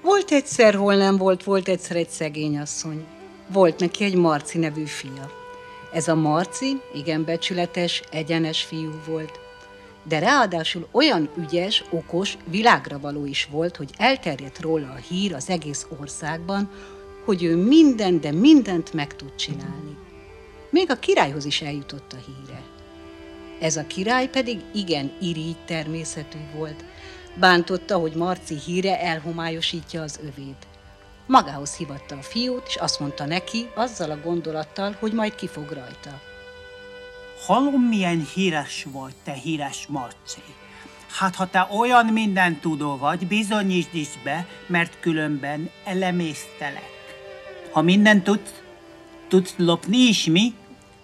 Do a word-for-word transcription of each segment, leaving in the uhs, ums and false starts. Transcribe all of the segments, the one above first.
Volt egyszer, hol nem volt, volt egyszer egy szegény asszony. Volt neki egy Marci nevű fia. Ez a Marci igen becsületes, egyenes fiú volt. De ráadásul olyan ügyes, okos, világra való is volt, hogy elterjedt róla a hír az egész országban, hogy ő mindent, de mindent meg tud csinálni. Még a királyhoz is eljutott a híre. Ez a király pedig igen irigy természetű volt. Bántotta, hogy Marci híre elhomályosítja az övét. Magához hívatta a fiút, és azt mondta neki, azzal a gondolattal, hogy majd kifog rajta. Hallom, milyen híres vagy, te híres Marci. Hát, ha te olyan mindentudó vagy, bizonyítsd is be, mert különben elemésztelek. Ha mindent tudsz, tudsz lopni is, mi?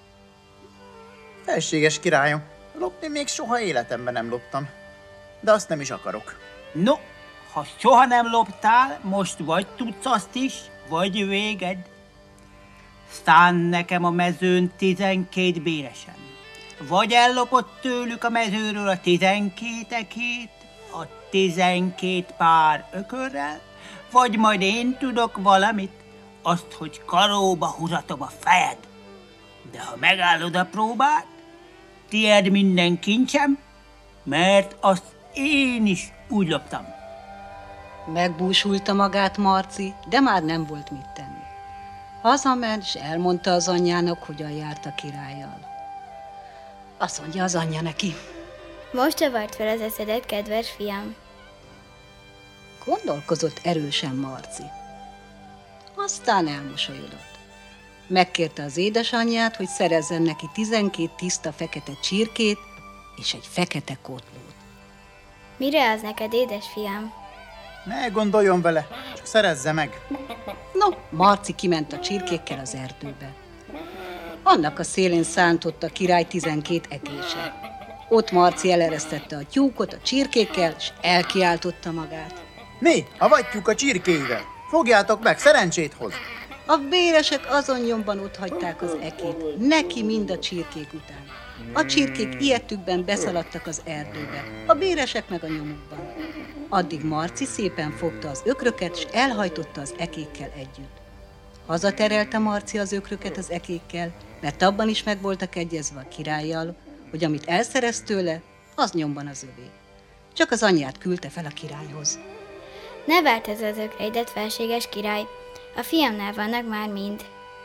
Felséges királyom, lopni még soha életemben nem loptam, de azt nem is akarok. No, ha soha nem loptál, most vagy tudsz azt is, vagy véged. Szán nekem a mezőn tizenkét béresen. Vagy ellopott tőlük a mezőről a tizenkét ekét, a tizenkét pár ökörrel, vagy majd én tudok valamit, azt, hogy karóba húzatom a fejed. De ha megállod a próbát, tied minden kincsem, mert azt én is úgy loptam. Megbúsulta magát Marci, de már nem volt mit tenni. Hazament, és elmondta az anyjának, hogyan járt a királlyal. Azt mondja az anyja neki. Most csavart fel az eszedet, kedves fiam. Gondolkozott erősen Marci. Aztán elmosolyodott. Megkérte az édesanyját, hogy szerezzen neki tizenkét tiszta fekete csirkét és egy fekete kotlót. Mire az neked, édes fiam? Ne gondoljon vele, csak szerezze meg. No, Marci kiment a csirkékkel az erdőbe. Annak a szélén szántott a király tizenkét ekése. Ott Marci eleresztette a tyúkot a csirkékkel, és elkiáltotta magát. Mi? A vattyúk a csirkéivel. Fogjátok meg, szerencsét hoz. A béresek azon nyomban ott hagyták az ekét, neki mind a csirkék után. A csirkék ilyetükben beszaladtak az erdőbe, a béresek meg a nyomukban. Addig Marci szépen fogta az ökröket, és elhajtotta az ekékkel együtt. Hazaterelte Marci az ökröket az ekékkel, mert abban is meg voltak egyezve a királlyal, hogy amit elszerez tőle, az nyomban az övé. Csak az anyját küldte fel a királyhoz. Ne várt ez az ökreidet, felséges király, a fiamnál vannak már mind.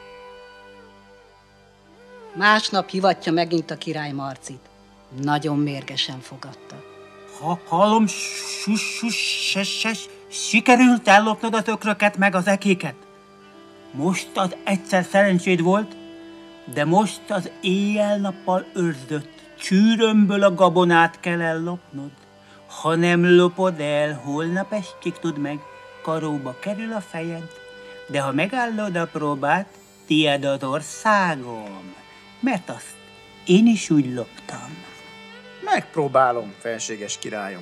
Másnap hivatja megint a király Marcit. Nagyon mérgesen fogadta. Ha hallom, sus, sus, ses, ses, sikerült ellopnod a ökröket meg az ekéket. Most az egyszer szerencséd volt, de most az éjjel-nappal őrzött csűrömből a gabonát kell ellopnod. Ha nem lopod el, holnap estig tudd meg, karóba kerül a fejed, de ha megállod a próbát, tied az országom, mert azt én is úgy loptam. Megpróbálom, felséges királyom.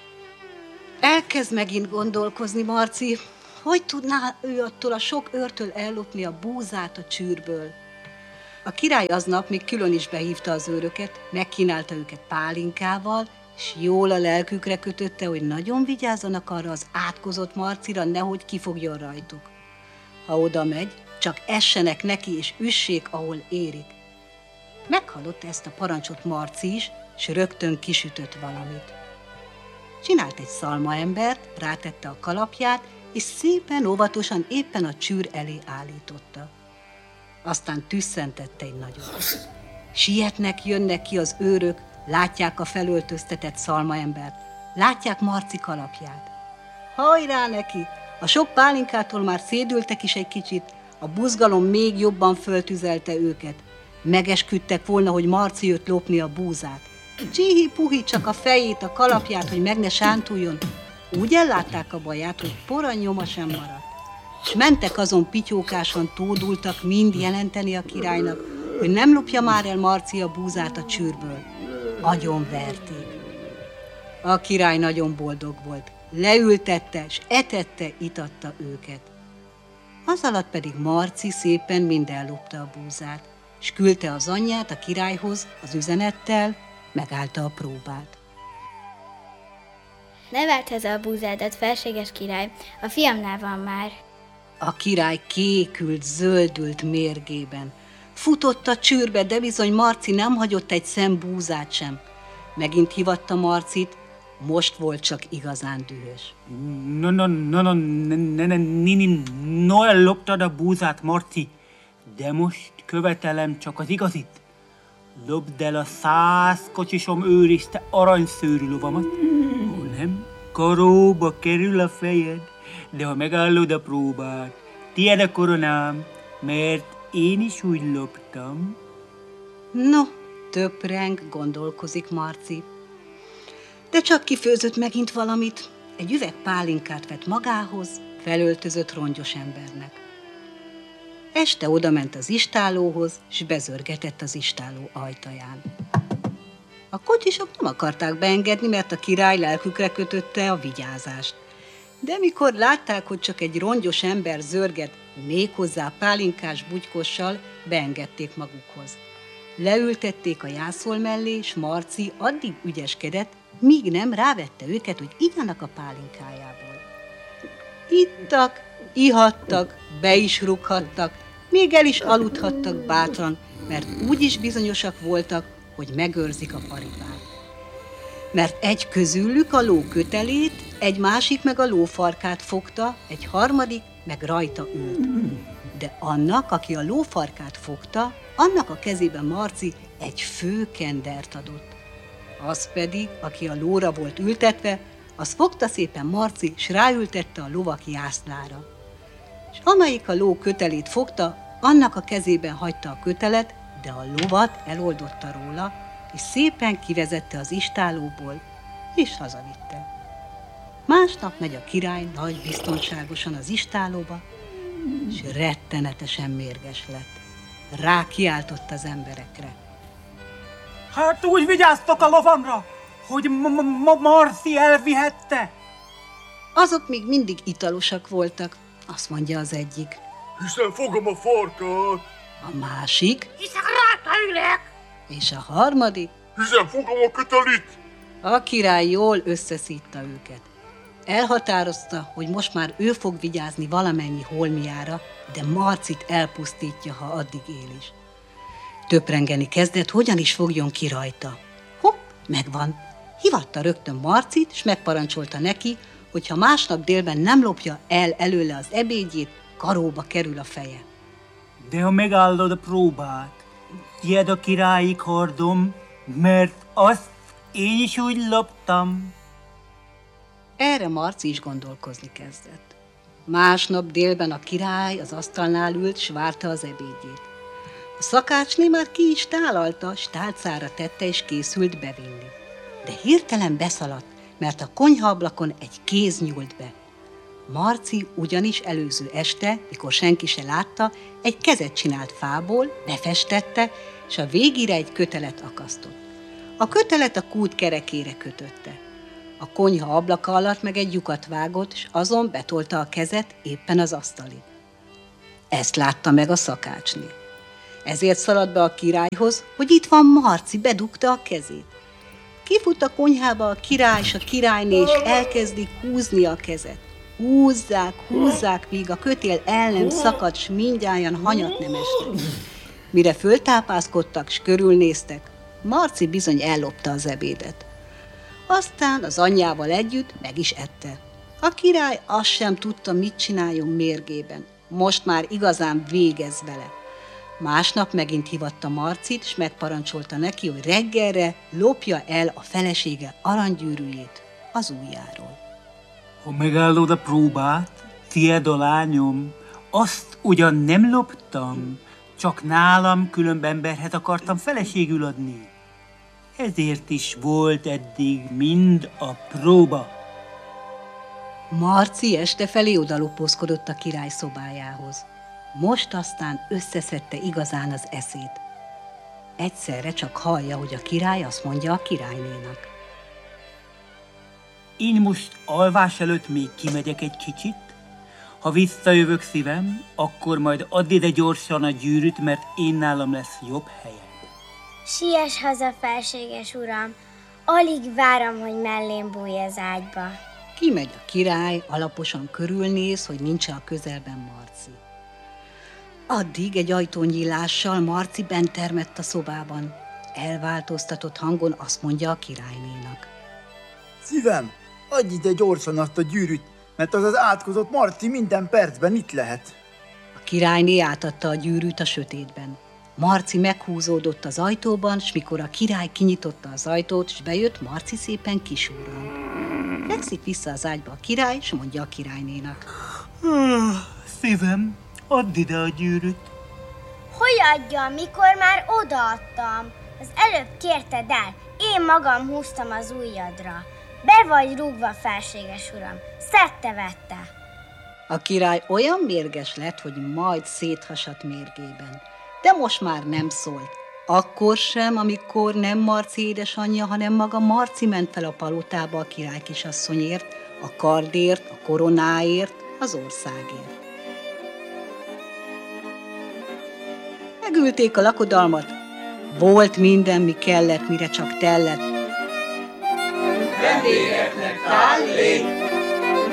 Elkezd megint gondolkozni Marci, hogy tudná ő attól a sok őrtől ellopni a búzát a csűrből. A király aznap még külön is behívta az őröket, megkínálta őket pálinkával, és jól a lelkükre kötötte, hogy nagyon vigyázzanak arra az átkozott Marcira, nehogy kifogjon rajtuk. Ha oda megy, csak essenek neki, és üssék, ahol érik. Meghallotta ezt a parancsot Marci is, és rögtön kisütött valamit. Csinált egy szalmaembert, rátette a kalapját, és szépen óvatosan éppen a csűr elé állította. Aztán tüsszentette egy nagyot. Sietnek, jönnek ki az őrök, látják a felöltöztetett szalmaembert, látják Marci kalapját. Hajrá neki! A sok pálinkától már szédültek is egy kicsit, a buzgalom még jobban föltüzelte őket. Megesküdtek volna, hogy Marci jött lopni a búzát. Csihi-puhi csak a fejét, a kalapját, hogy meg ne sántuljon. Úgy ellátták a baját, hogy pora nyoma sem maradt. S mentek azon pityókáson, tódultak mind jelenteni a királynak, hogy nem lopja már el Marci a búzát a csűrből. Agyon verték. A király nagyon boldog volt. Leültette, s etette, itatta őket. Az alatt pedig Marci szépen mind ellopta a búzát, s küldte az anyját a királyhoz az üzenettel, megállta a próbát. Nevelthez a búzádat, felséges király, a fiamnál van már. A király kékült, zöldült mérgében. Futott a csűrbe, de bizony Marci nem hagyott egy szem búzát sem. Megint hívatta Marcit, most volt csak igazán dühös. No, no, no, no, ne, ne, ne, ne, ne, no, elloptad a búzát, Marci, de most követelem csak az igazit. Lopd el a száz kocsisom őrizte aranyszőrű lovamat, ha nem, karóba kerül a fejed, de ha megállod a próbát, tiéd a koronám, mert én is úgy loptam. No, töpreng, gondolkozik Marci. De csak kifőzött megint valamit, egy üveg pálinkát vett magához, felöltözött rongyos embernek. Este odament az istállóhoz, s bezörgetett az istálló ajtaján. A kocsisok nem akarták beengedni, mert a király lelkükre kötötte a vigyázást. De mikor látták, hogy csak egy rongyos ember zörget, méghozzá pálinkás bugykossal, beengedték magukhoz. Leültették a jászol mellé, s Marci addig ügyeskedett, míg nem rávette őket, hogy igyanak a pálinkájából. Ittak, ihattak, be is rughattak, még el is aludhattak bátran, mert úgy is bizonyosak voltak, hogy megőrzik a paripát. Mert egy közülük a ló kötelét, egy másik meg a ló farkát fogta, egy harmadik meg rajta ült. De annak, aki a ló farkát fogta, annak a kezében Marci egy főkendert adott. Az pedig, aki a lóra volt ültetve, az fogta szépen Marci, s ráültette a lovak jászlára. És amelyik a ló kötelét fogta, annak a kezében hagyta a kötelet, de a lovat eloldotta róla, és szépen kivezette az istállóból, és hazavitte. Másnap megy a király nagy biztonságosan az istállóba, és rettenetesen mérges lett. Rákiáltott az emberekre. Hát úgy vigyáztok a lovamra, hogy Marci elvihette. Azok még mindig italosak voltak, azt mondja az egyik. Hiszen fogom a farkát. A másik. Hiszen rajta ülök. És a harmadik. Hiszen fogom a kötelit. A király jól összeszítta őket. Elhatározta, hogy most már ő fog vigyázni valamennyi holmiára, de Marcit elpusztítja, ha addig él is. Töprengeni kezdett, hogyan is fogjon ki rajta. Hopp, megvan. Hivatta rögtön Marcit, és megparancsolta neki, hogy ha másnap délben nem lopja el előle az ebédjét, karóba kerül a feje. De ha megállod a próbát, tiéd a királyi kardom, mert azt én is úgy loptam. Erre Marci is gondolkozni kezdett. Másnap délben a király az asztalnál ült, s várta az ebédjét. A szakácsné már ki is tálalta, s tálcára tette, és készült bevinni. De hirtelen beszaladt, mert a konyhaablakon egy kéz nyúlt be. Marci ugyanis előző este, mikor senki se látta, egy kezet csinált fából, befestette, és a végére egy kötelet akasztott. A kötelet a kút kerekére kötötte. A konyha ablaka alatt meg egy lyukat vágott, és azon betolta a kezet éppen az asztalig. Ezt látta meg a szakácsné. Ezért szaladt be a királyhoz, hogy itt van Marci, bedugta a kezét. Kifut a konyhába a király és a királyné, és elkezdik húzni a kezet. Húzzák, húzzák, míg a kötél el nem szakadt, s mindnyájan hanyat nem estek. Mire föltápászkodtak, s körülnéztek, Marci bizony ellopta az ebédet. Aztán az anyjával együtt meg is ette. A király azt sem tudta, mit csináljon mérgében. Most már igazán végez vele. Másnap megint hívatta Marcit, s megparancsolta neki, hogy reggelre lopja el a felesége aranygyűrűjét az ujjáról. Ha megállod a próbát, tiéd a lányom, azt ugyan nem loptam, csak nálam különb emberhez akartam feleségül adni. Ezért is volt eddig mind a próba. Marci este felé odalopózkodott a király szobájához. Most aztán összeszedte igazán az eszét. Egyszerre csak hallja, hogy a király azt mondja a királynénak. Én most alvás előtt még kimegyek egy kicsit. Ha visszajövök szívem, akkor majd add ide gyorsan a gyűrűt, mert én nálam lesz jobb helyen. Siess haza, felséges uram! Alig várom, hogy mellém bújj az ágyba. Kimegy a király, alaposan körülnéz, hogy nincs a közelben Marci. Addig egy ajtónyílással Marci bent termett a szobában. Elváltoztatott hangon azt mondja a királynénak. Szívem, adj ide gyorsan azt a gyűrűt, mert az az átkozott Marci minden percben itt lehet. A királyné átadta a gyűrűt a sötétben. Marci meghúzódott az ajtóban, s mikor a király kinyitotta az ajtót, s bejött, Marci szépen kisúrrant. Fekszik vissza az ágyba a király, s mondja a királynénak. Szívem, add ide a gyűrűt. Hogy adjam, mikor már odaadtam? Az előbb kérted el, én magam húztam az ujjadra. Be vagy rúgva, felséges uram, szedte-vette. A király olyan mérges lett, hogy majd széthasadt mérgében. De most már nem szólt. Akkor sem, amikor nem Marci édesanyja, hanem maga Marci ment fel a palotába a király kisasszonyért, a kardért, a koronáért, az országért. Megülték a lakodalmat. Volt minden, mi kellett, mire csak tellett. Vendégeknek tállé!